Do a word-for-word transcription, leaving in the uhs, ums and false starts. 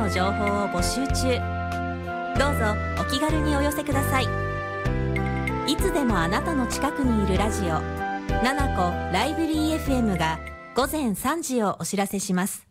の情報を募集中。どうぞお気軽にお寄せください。いつでもあなたの近くにいるラジオななこライブリー エフエム が午前さんじをお知らせします。